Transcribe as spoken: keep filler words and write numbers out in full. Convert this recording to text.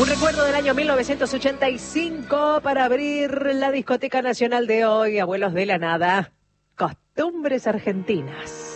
Un recuerdo del año mil novecientos ochenta y cinco para abrir la discoteca nacional de hoy, Abuelos de la Nada, Costumbres Argentinas.